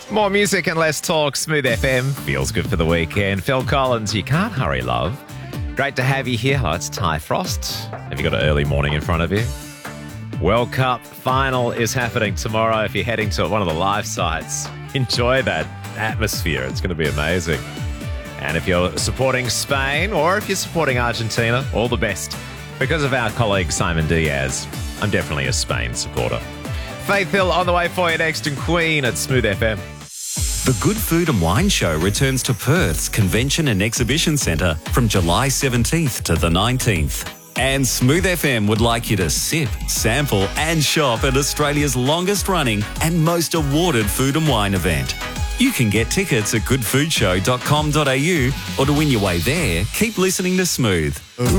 More music and less talk. Smooth FM feels good for the weekend. Phil Collins, You Can't Hurry Love. Great to have you here. Oh, it's Ty Frost. Have you got an early morning in front of you? World Cup final is happening tomorrow. If you're heading to one of the live sites, enjoy that atmosphere. It's going to be amazing. And if you're supporting Spain or if you're supporting Argentina, all the best. Because of our colleague Simon Diaz, I'm definitely a Spain supporter. Faith Hill on the way for you next, and Queen at Smooth FM. The Good Food and Wine Show returns to Perth's Convention and Exhibition Centre from July 17th to the 19th. And Smooth FM would like you to sip, sample and shop at Australia's longest running and most awarded food and wine event. You can get tickets at goodfoodshow.com.au, or to win your way there, keep listening to Smooth.